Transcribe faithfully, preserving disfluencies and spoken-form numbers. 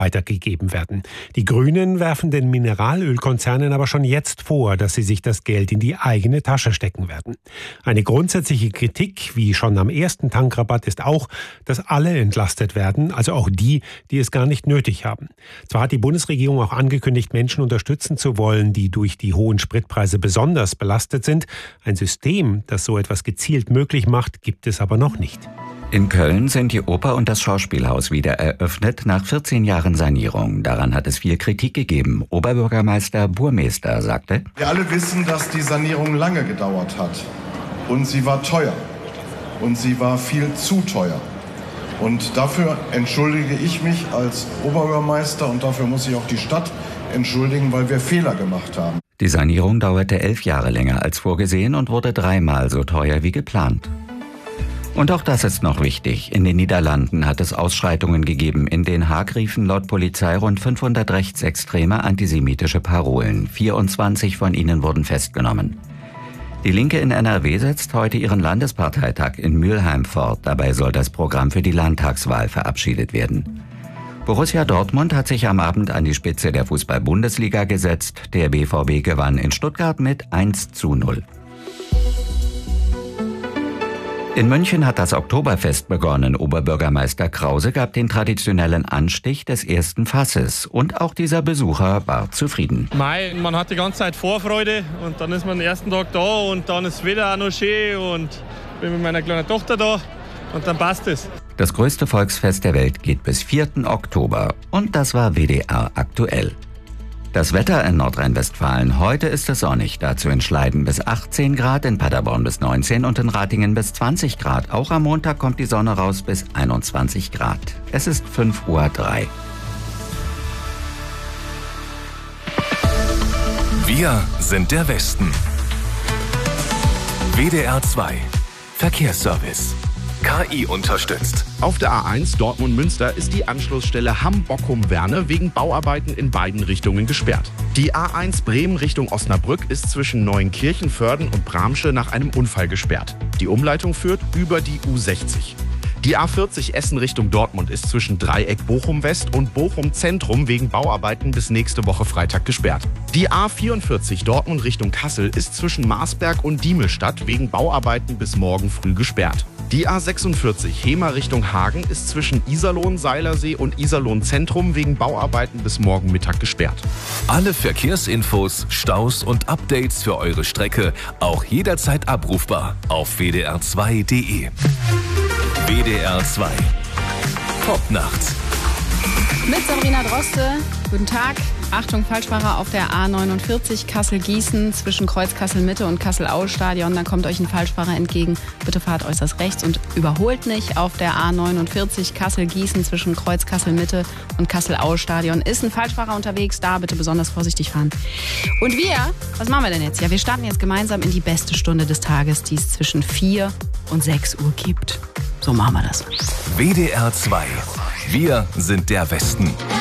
weitergegeben werden. Die Grünen werfen den Mineralölkonzernen aber schon jetzt vor, dass sie sich das Geld in die eigene Tasche stecken werden. Eine grundsätzliche Kritik, wie schon am ersten Tankrabatt, ist auch, dass alle entlastet werden, also auch die, die es gar nicht nötig haben. Zwar hat die Bundesregierung auch angekündigt, Menschen unterstützen zu wollen, die durch die hohen Spritpreise besonders belastet sind. Ein System, das so etwas gezielt möglich macht, gibt es aber noch nicht. In Köln sind die Oper und das Schauspielhaus wieder eröffnet nach vierzehn Jahren Sanierung. Daran hat es viel Kritik gegeben. Oberbürgermeister Burmester sagte: Wir alle wissen, dass die Sanierung lange gedauert hat. Und sie war teuer. Und sie war viel zu teuer. Und dafür entschuldige ich mich als Oberbürgermeister und dafür muss sich auch die Stadt entschuldigen, weil wir Fehler gemacht haben. Die Sanierung dauerte elf Jahre länger als vorgesehen und wurde dreimal so teuer wie geplant. Und auch das ist noch wichtig. In den Niederlanden hat es Ausschreitungen gegeben. In Den Haag riefen laut Polizei rund fünfhundert rechtsextreme antisemitische Parolen. vierundzwanzig von ihnen wurden festgenommen. Die Linke in N R W setzt heute ihren Landesparteitag in Mülheim fort. Dabei soll das Programm für die Landtagswahl verabschiedet werden. Borussia Dortmund hat sich am Abend an die Spitze der Fußball-Bundesliga gesetzt. Der B V B gewann in Stuttgart mit eins zu null. In München hat das Oktoberfest begonnen. Oberbürgermeister Krause gab den traditionellen Anstich des ersten Fasses. Und auch dieser Besucher war zufrieden. Mei, man hat die ganze Zeit Vorfreude und dann ist man den ersten Tag da und dann ist das Wetter auch noch schön und bin mit meiner kleinen Tochter da und dann passt es. Das größte Volksfest der Welt geht bis vierten Oktober. Und das war W D R aktuell. Das Wetter in Nordrhein-Westfalen. Heute ist es sonnig, dazu in Schleiden bis achtzehn Grad, in Paderborn bis neunzehn und in Ratingen bis zwanzig Grad. Auch am Montag kommt die Sonne raus bis einundzwanzig Grad. Es ist fünf Uhr drei. Wir sind der Westen. W D R zwei Verkehrsservice. K I unterstützt. Auf der A eins Dortmund-Münster ist die Anschlussstelle Hamm-Bockum-Werne wegen Bauarbeiten in beiden Richtungen gesperrt. Die A eins Bremen Richtung Osnabrück ist zwischen Neuenkirchen, Vörden und Bramsche nach einem Unfall gesperrt. Die Umleitung führt über die U sechzig. Die A vierzig Essen Richtung Dortmund ist zwischen Dreieck Bochum West und Bochum Zentrum wegen Bauarbeiten bis nächste Woche Freitag gesperrt. Die A vierundvierzig Dortmund Richtung Kassel ist zwischen Marsberg und Diemelstadt wegen Bauarbeiten bis morgen früh gesperrt. Die A sechsundvierzig Hemer Richtung Hagen ist zwischen Iserlohn Seilersee und Iserlohn Zentrum wegen Bauarbeiten bis morgen Mittag gesperrt. Alle Verkehrsinfos, Staus und Updates für eure Strecke auch jederzeit abrufbar auf w d r zwei punkt d e. W D R zwei. Popnacht. Mit Sabrina Droste. Guten Tag. Achtung, Falschfahrer auf der A neunundvierzig Kassel-Gießen zwischen Kreuz Kassel-Mitte und Kassel-Aue-Stadion. Da kommt euch ein Falschfahrer entgegen. Bitte fahrt äußerst rechts und überholt nicht. Auf der A neunundvierzig Kassel-Gießen zwischen Kreuz Kassel-Mitte und Kassel-Aue-Stadion ist ein Falschfahrer unterwegs. Da bitte besonders vorsichtig fahren. Und wir, was machen wir denn jetzt? Ja, wir starten jetzt gemeinsam in die beste Stunde des Tages, die es zwischen vier und sechs Uhr gibt. So machen wir das. W D R zwei. Wir sind der Westen.